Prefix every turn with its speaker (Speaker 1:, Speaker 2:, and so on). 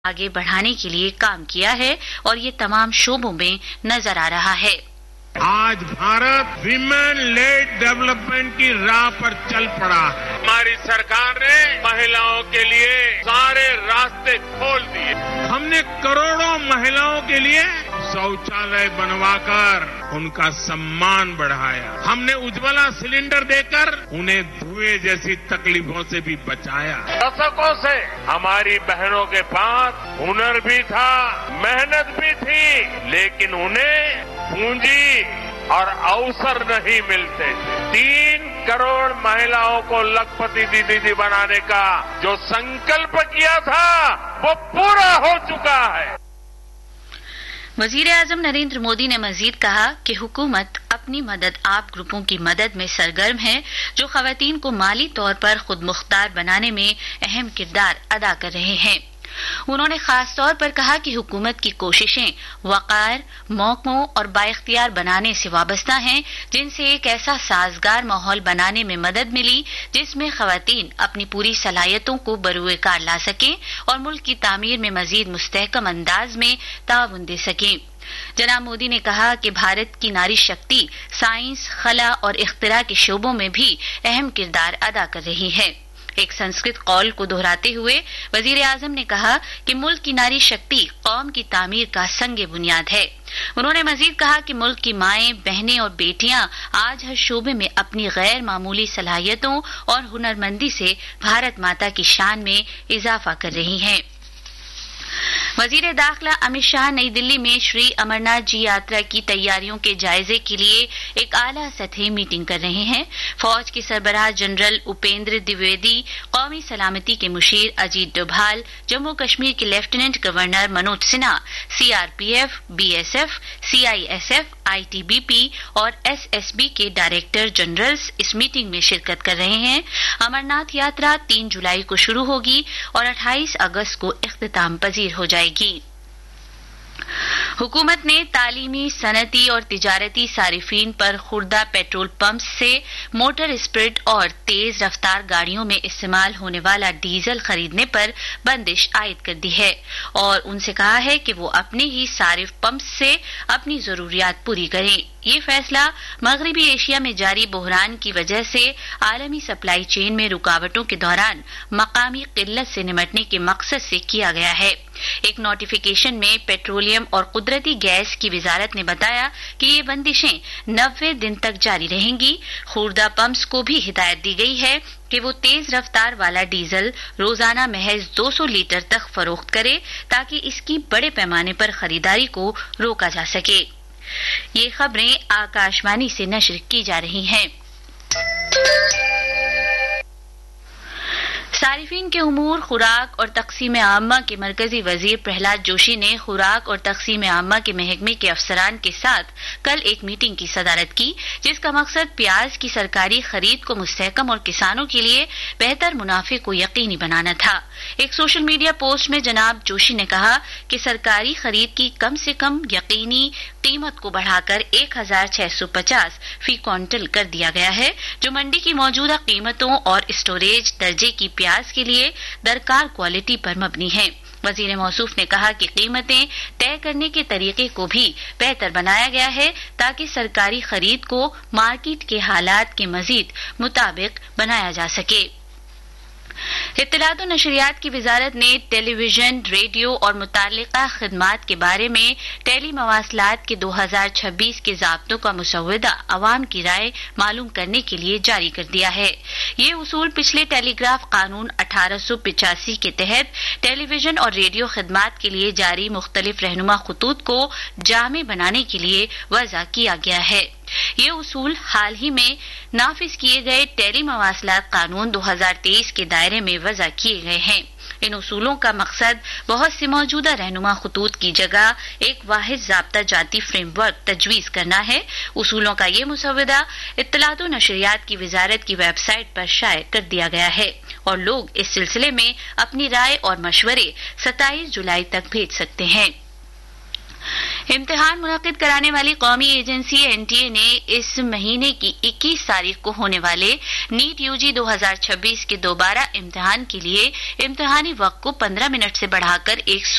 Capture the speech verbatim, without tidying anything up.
Speaker 1: आगे बढ़ाने के लिए काम किया है और ये तमाम शोबों में नजर आ रहा है।
Speaker 2: आज भारत विमेन लेड डेवलपमेंट की राह पर चल पड़ा है। हमारी सरकार ने महिलाओं के लिए सारे रास्ते खोल दिए। हमने करोड़ों महिलाओं के लिए शौचालय बनवाकर उनका सम्मान बढ़ाया। हमने उज्ज्वला सिलेंडर देकर उन्हें धुएं जैसी तकलीफों से भी बचाया। दशकों से हमारी बहनों के पास हुनर भी था, मेहनत भी थी, लेकिन उन्हें पूंजी और अवसर नहीं मिलते थे। तीन करोड़ महिलाओं को लखपति दीदी बनाने का जो संकल्प किया था वो पूरा हो चुका है।
Speaker 1: वजीर आजम नरेंद्र मोदी ने मजीद कहा कि हुकूमत अपनी मदद आप ग्रुपों की मदद में सरगर्म है जो खवातीन को माली तौर पर खुद मुख्तार बनाने में अहम किरदार अदा कर रहे हैं। उन्होंने खास तौर पर कहा कि हुकूमत की कोशिशें वक़ार, मौकों और बाइख्तियार बनाने से वाबस्ता हैं, जिनसे एक ऐसा साजगार माहौल बनाने में मदद मिली जिसमें खवातीन अपनी पूरी सलाहियतों को बरूए कार ला सकें और मुल्क की तामीर में मजीद मुस्तहकम अंदाज में ताउन दे सकें। जनाब मोदी ने कहा कि भारत की नारी शक्ति साइंस, खला और इख्तिरा के शोबों में भी अहम किरदार अदा कर रही है। एक संस्कृत कौल को दोहराते हुए वजीर आजम ने कहा कि मुल्क की नारी शक्ति कौम की तामीर का संगे बुनियाद है। उन्होंने मजीद कहा कि मुल्क की माएं, बहनें और बेटियां आज हर शोबे में अपनी गैर मामूली सलाहियतों और हुनरमंदी से भारत माता की शान में इजाफा कर रही हैं। वजीर दाखिला अमित शाह नई दिल्ली में श्री अमरनाथ जी यात्रा की तैयारियों के जायजे के लिए एक आला सतही मीटिंग कर रहे हैं। फौज के सरबराह जनरल उपेंद्र द्विवेदी, कौमी सलामती के मुशीर अजीत डोभाल, जम्मू कश्मीर के lieutenant governor Manoj Sinha, CRPF, BSF, CISF, ITBP और एसएसबी के डायरेक्टर जनरल्स इस मीटिंग में शिरकत कर रहे हैं। अमरनाथ यात्रा तीन जुलाई को शुरू होगी और अट्ठाईस अगस्त को इख्तिताम पजीर हो जाएगी। हुकूमत ने तालीमी, सनती और तिजारती सारिफीन पर खुर्दा पेट्रोल पंप से मोटर स्पिरिट और तेज रफ्तार गाड़ियों में इस्तेमाल होने वाला डीजल खरीदने पर बंदिश आयद कर दी है और उनसे कहा है कि वो अपने ही सारिफ पंप से अपनी जरूरियात पूरी करें। ये फैसला मगरबी एशिया में जारी बहरान की वजह से आलमी सप्लाई चेन में रुकावटों के दौरान मकामी किल्लत से निमटने के मकसद से किया गया है। एक नोटिफिकेशन में पेट्रोलियम और कुदरती गैस की वजारत ने बताया कि ये बंदिशें नब्बे दिन तक जारी रहेंगी। खुर्दा पंप्स को भी हिदायत दी गई है कि वो तेज रफ्तार वाला डीजल रोजाना महज दो सौ लीटर तक फरोख्त करे ताकि इसकी बड़े पैमाने पर खरीदारी को रोका जा सके। ये खबरें आकाशवाणी से नश्र की जा रही हैं। सारिफीन के उमूर, खुराक और तकसीम आम्मा के मरकजी वजीर प्रहलाद जोशी ने खुराक और तकसीम आम्मा के महकमे के अफसरान के साथ कल एक मीटिंग की सदारत की, जिसका मकसद प्याज की सरकारी खरीद को मुस्तहकम और किसानों के लिए बेहतर मुनाफे को यकीनी बनाना था। एक सोशल मीडिया पोस्ट में जनाब जोशी ने कहा कि सरकारी खरीद की कम से कम यकीनी कीमत को बढ़ाकर एक हजार छह सौ पचास फी क्विंटल कर दिया गया है, जो मंडी की मौजूदा कीमतों और स्टोरेज दर्जे की प्याज के लिए दरकार क्वालिटी पर मबनी है। वजीर मौसूफ ने कहा कि कीमतें तय करने के तरीके को भी बेहतर बनाया गया है ताकि सरकारी खरीद को मार्केट के हालात के मजीद मुताबिक बनाया जा सके। इत्तलात और नशरियात की वजारत ने टेलीविजन, रेडियो और मुताल्लिका खिदमात के बारे में टेली मवासलात के दो हजार छब्बीस के ज़ाब्तों का मुसव्वदा अवाम की राय मालूम करने के लिए जारी कर दिया है। ये उसूल पिछले टेलीग्राफ कानून अठारह सौ पिचासी के तहत टेलीविजन और रेडियो खिदमात के लिए जारी मुख्तलिफ रहनुमा खतूत को जामे बनाने के लिए वज़ा किया गया है। ये उसूल हाल ही में नाफिज किए गए टेली मवासलात कानून दो हजार तेईस के दायरे में वज़ा किए गए हैं। इन उसूलों का मकसद बहुत सी मौजूदा रहनुमा खतूत की जगह एक वाहिद ज़ाब्ता जाती फ्रेमवर्क तजवीज़ करना है। उसूलों का ये मुसव्वदा इत्तलात और नशरियात की वजारत की वेबसाइट पर शाये कर दिया गया है और लोग इस सिलसिले में अपनी राय और मशवरे सत्ताईस जुलाई तक भेज सकते हैं। इम्तिहान मुनक्किद कराने वाली कौमी एजेंसी एनटीए ने इस महीने की इक्कीस तारीख को होने वाले नीट यूजी दो हजार छब्बीस के दोबारा इम्तिहान के लिए इम्तिहानी वक्त को पंद्रह मिनट से बढ़ाकर एक